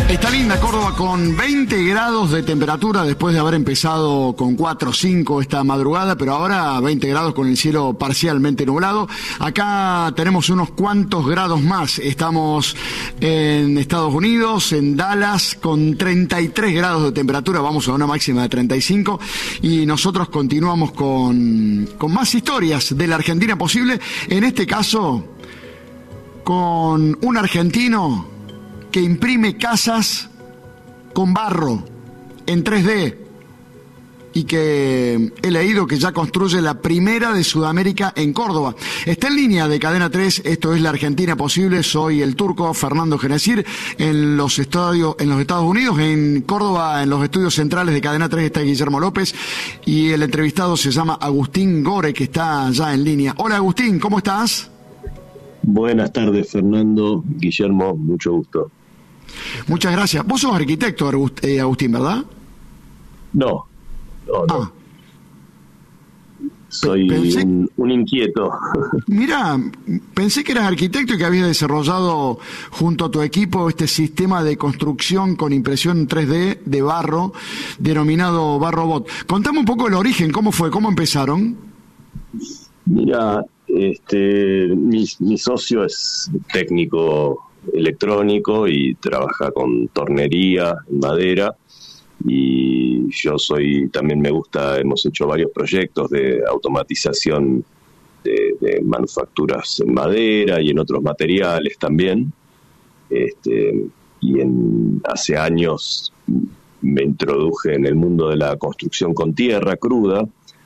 Está linda Córdoba con 20 grados de temperatura después de haber empezado con 4 o 5 esta madrugada, pero ahora 20 grados con el cielo parcialmente nublado. Acá tenemos unos cuantos grados más. Estamos en Estados Unidos, en Dallas, con 33 grados de temperatura. Vamos a una máxima de 35 y nosotros continuamos con más historias de la Argentina posible. En este caso, con un argentino que imprime casas con barro en 3D y que he leído que ya construye la primera de Sudamérica en Córdoba. Está en línea de Cadena 3, esto es La Argentina Posible, soy el turco Fernando Genacir, en los Estados Unidos, en Córdoba, en los estudios centrales de Cadena 3 está Guillermo López y el entrevistado se llama Agustín Gore, que está ya en línea. Hola Agustín, ¿cómo estás? Buenas tardes, Fernando. Guillermo, mucho gusto. Muchas gracias. Vos sos arquitecto, Agustín, ¿verdad? No. Soy un inquieto. Mirá, pensé que eras arquitecto y que habías desarrollado junto a tu equipo este sistema de construcción con impresión 3D de barro, denominado Barrobot. Contame un poco el origen, ¿cómo fue? ¿Cómo empezaron? Mira, mi socio es técnico electrónico y trabaja con tornería en madera, y yo también me gusta, hemos hecho varios proyectos de automatización de manufacturas en madera y en otros materiales también, y hace años me introduje en el mundo de la construcción con tierra cruda.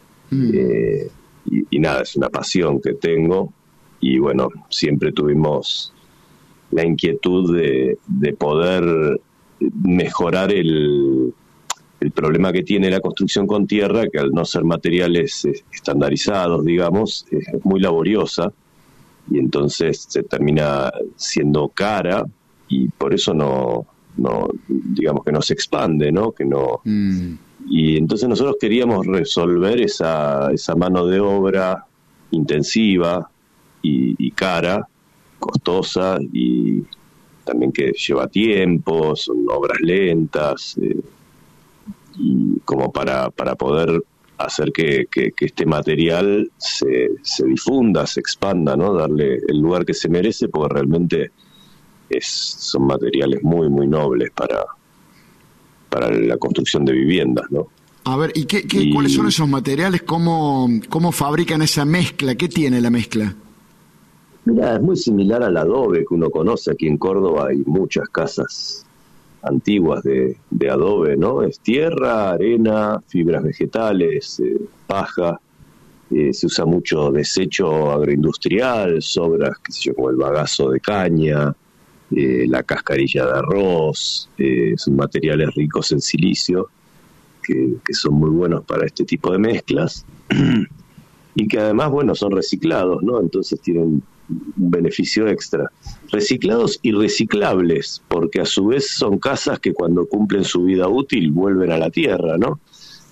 Y nada, es una pasión que tengo, y bueno, siempre tuvimos la inquietud de poder mejorar el problema que tiene la construcción con tierra, que al no ser materiales estandarizados, digamos, es muy laboriosa, y entonces se termina siendo cara, y por eso no digamos que no se expande, ¿no? Que no. Y entonces nosotros queríamos resolver esa mano de obra intensiva y cara, costosa, y también que lleva tiempo, son obras lentas, y como para poder hacer que este material se difunda, se expanda, ¿no? Darle el lugar que se merece, porque realmente son materiales muy, muy nobles para la construcción de viviendas, ¿no? A ver, ¿y cuáles son esos materiales? ¿Cómo fabrican esa mezcla? ¿Qué tiene la mezcla? Mira, es muy similar al adobe que uno conoce. Aquí en Córdoba hay muchas casas antiguas de adobe, ¿no? Es tierra, arena, fibras vegetales, paja. Se usa mucho desecho agroindustrial, sobras, qué sé yo, como el bagazo de caña, la cascarilla de arroz. Son materiales ricos en silicio que son muy buenos para este tipo de mezclas y que además, bueno, son reciclados, ¿no? Entonces tienen un beneficio extra. Reciclados y reciclables, porque a su vez son casas que cuando cumplen su vida útil vuelven a la tierra, ¿no?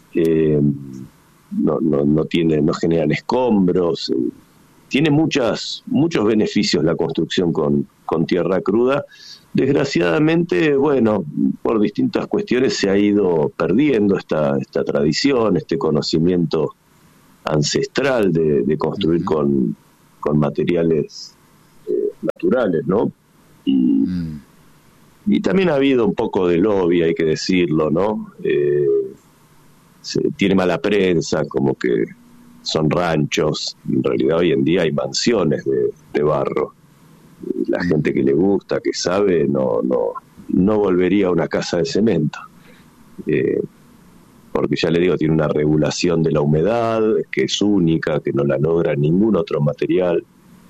No generan escombros. Tiene muchos beneficios la construcción con tierra cruda. Desgraciadamente, bueno, por distintas cuestiones se ha ido perdiendo esta tradición, este conocimiento ancestral de construir con materiales naturales, ¿no? Y también ha habido un poco de lobby, hay que decirlo, ¿no? Tiene mala prensa, como que son ranchos. En realidad hoy en día hay mansiones de barro. La gente que le gusta, que sabe, no volvería a una casa de cemento, porque ya le digo, tiene una regulación de la humedad que es única, que no la logra ningún otro material,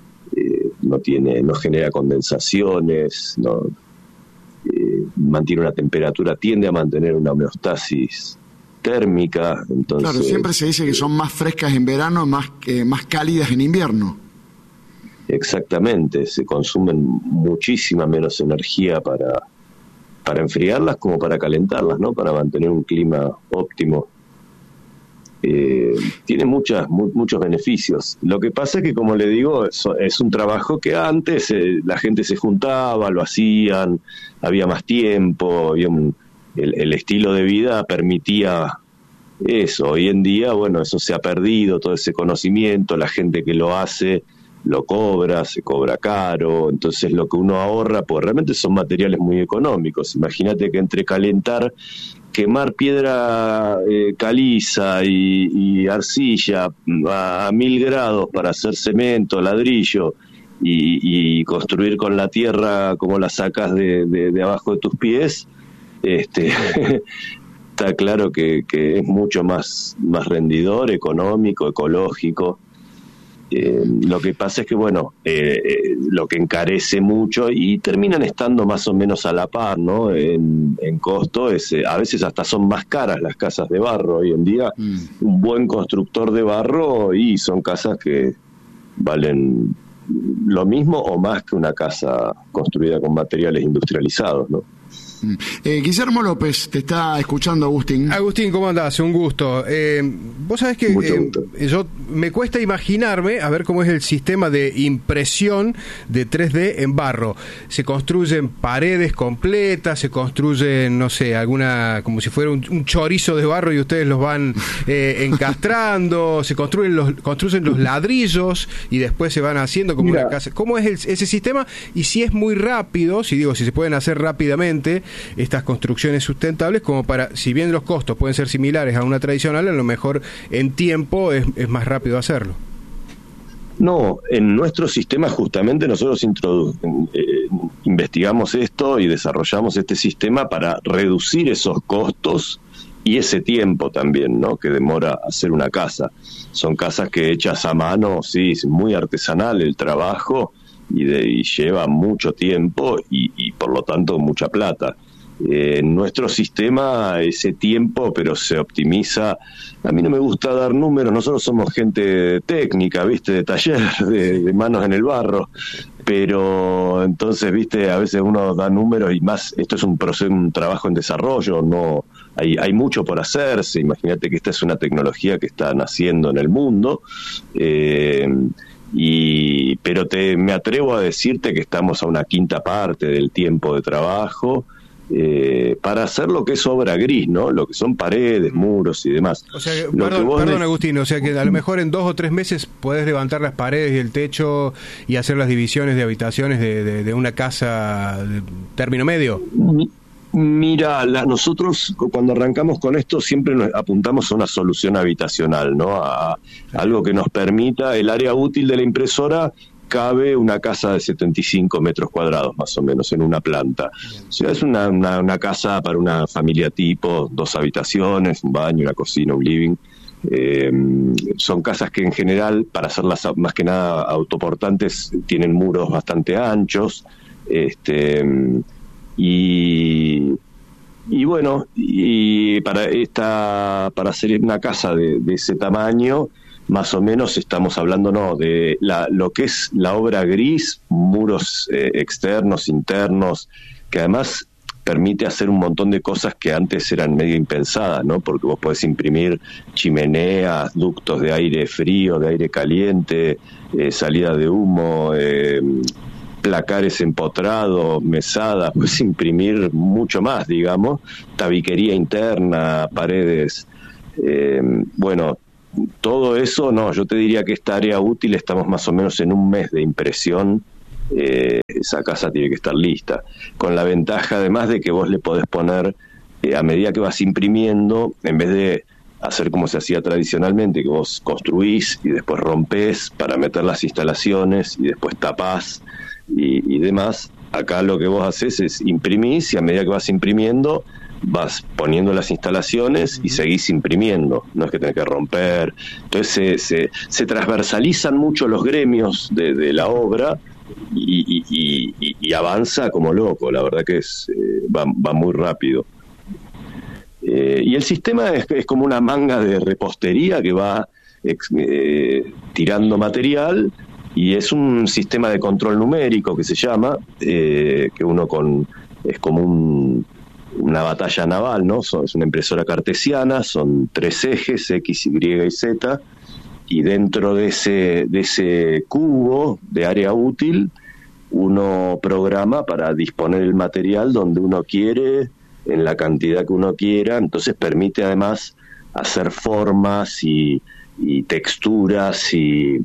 no genera condensaciones, mantiene una temperatura, tiende a mantener una homeostasis térmica. Entonces, claro, siempre se dice que son más frescas en verano, más cálidas en invierno. Exactamente, se consumen muchísima menos energía para enfriarlas como para calentarlas, ¿no? Para mantener un clima óptimo. tiene muchos beneficios. Lo que pasa es que, como le digo, es un trabajo que antes la gente se juntaba, lo hacían, había más tiempo, el estilo de vida permitía eso. Hoy en día, bueno, eso se ha perdido, todo ese conocimiento, la gente que lo hace se cobra caro, entonces lo que uno ahorra, pues realmente son materiales muy económicos. Imagínate que entre quemar piedra caliza y arcilla a 1000 grados para hacer cemento, ladrillo y construir con la tierra como la sacas de abajo de tus pies, está claro que es mucho más rendidor, económico, ecológico. Lo que pasa es que, bueno, lo que encarece mucho y terminan estando más o menos a la par, ¿no? En costo, a veces hasta son más caras las casas de barro hoy en día. Un buen constructor de barro y son casas que valen lo mismo o más que una casa construida con materiales industrializados, ¿no? Guillermo López, te está escuchando Agustín. Agustín, ¿cómo andás? Un gusto. Vos sabés que yo me cuesta imaginarme a ver cómo es el sistema de impresión de 3D en barro. Se construyen paredes completas, se construyen, no sé, como si fuera un chorizo de barro y ustedes los van encastrando, se construyen los ladrillos y después se van haciendo como una casa. ¿Cómo es ese sistema? Y si es muy rápido, si se pueden hacer rápidamente estas construcciones sustentables, como para, si bien los costos pueden ser similares a una tradicional, a lo mejor en tiempo es más rápido hacerlo. No, en nuestro sistema justamente nosotros investigamos esto y desarrollamos este sistema para reducir esos costos y ese tiempo también, ¿no?, que demora hacer una casa. Son casas que hechas a mano, sí, es muy artesanal el trabajo y lleva mucho tiempo y por lo tanto mucha plata. En nuestro sistema ese tiempo, pero se optimiza. A mí no me gusta dar números, nosotros somos gente técnica, ¿viste?, de taller, de manos en el barro, pero entonces, ¿viste?, a veces uno da números y más, esto es un trabajo en desarrollo, no hay mucho por hacerse. Imagínate que esta es una tecnología que está naciendo en el mundo, pero me atrevo a decirte que estamos a una quinta parte del tiempo de trabajo para hacer lo que es obra gris, ¿no? Lo que son paredes, muros y demás. O sea, perdón, Agustín, o sea que a lo mejor en 2 o 3 meses podés levantar las paredes y el techo y hacer las divisiones de habitaciones de una casa de término medio. Mira, nosotros cuando arrancamos con esto siempre nos apuntamos a una solución habitacional, ¿no? A algo que nos permita, el área útil de la impresora cabe una casa de 75 metros cuadrados más o menos en una planta. O sea, es una casa para una familia tipo, 2 habitaciones, un baño, una cocina, un living. Son casas que en general, para hacerlas más que nada autoportantes, tienen muros bastante anchos, y bueno, y para hacer una casa de ese tamaño, más o menos estamos hablando, ¿no?, de lo que es la obra gris, muros externos, internos, que además permite hacer un montón de cosas que antes eran medio impensadas, ¿no? Porque vos podés imprimir chimeneas, ductos de aire frío, de aire caliente, salida de humo, placares empotrados, mesadas, puedes imprimir mucho más, digamos, tabiquería interna, paredes, bueno, todo eso, no, yo te diría que esta área útil estamos más o menos en un mes de impresión. Esa casa tiene que estar lista, con la ventaja además de que vos le podés poner, a medida que vas imprimiendo, en vez de hacer como se hacía tradicionalmente, que vos construís y después rompés para meter las instalaciones y después tapás y demás, acá lo que vos haces es imprimís y a medida que vas imprimiendo vas poniendo las instalaciones y seguís imprimiendo, no es que tenés que romper. Entonces se transversalizan mucho los gremios de la obra y avanza como loco, la verdad que va muy rápido. Y el sistema es como una manga de repostería que va tirando material, y es un sistema de control numérico que se llama, que uno es como una batalla naval, ¿no? Es una impresora cartesiana, son 3 ejes, X, Y y Z, y dentro de ese cubo de área útil uno programa para disponer el material donde uno quiere, en la cantidad que uno quiera. Entonces permite además hacer formas y texturas y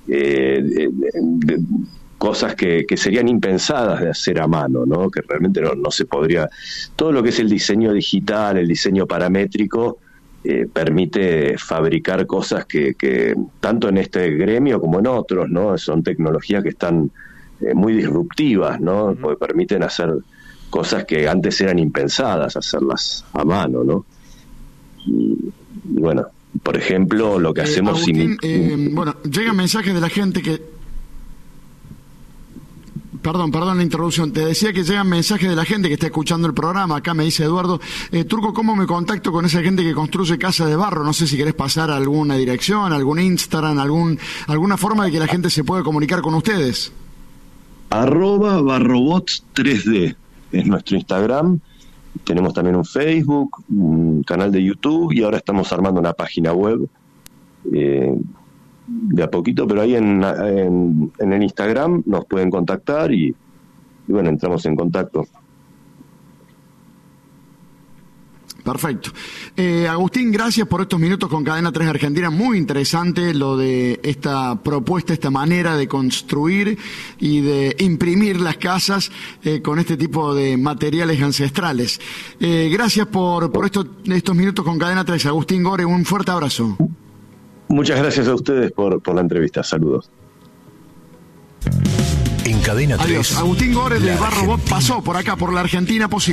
cosas que serían impensadas de hacer a mano, ¿no? Que realmente no se podría. Todo lo que es el diseño digital, el diseño paramétrico, permite fabricar cosas que tanto en este gremio como en otros, ¿no? Son tecnologías que están muy disruptivas, ¿no? Porque permiten hacer cosas que antes eran impensadas hacerlas a mano, ¿no? Y bueno, por ejemplo, lo que hacemos... Agustín, bueno, llegan mensajes de la gente que... Perdón la interrupción. Te decía que llegan mensajes de la gente que está escuchando el programa. Acá me dice Eduardo, Turco, ¿cómo me contacto con esa gente que construye casas de barro? No sé si querés pasar alguna dirección, algún Instagram, alguna forma de que la gente se pueda comunicar con ustedes. @barrobots3D es nuestro Instagram. Tenemos también un Facebook, un canal de YouTube, y ahora estamos armando una página web de a poquito, pero ahí en el Instagram nos pueden contactar y bueno, entramos en contacto. Perfecto. Agustín, gracias por estos minutos con Cadena 3 Argentina. Muy interesante lo de esta propuesta, esta manera de construir y de imprimir las casas con este tipo de materiales ancestrales. Gracias por estos minutos con Cadena 3. Agustín Gore, un fuerte abrazo. Muchas gracias a ustedes por la entrevista. Saludos. En Cadena 3. Adiós. Agustín Gore de Barrobot pasó por acá, por la Argentina Posible.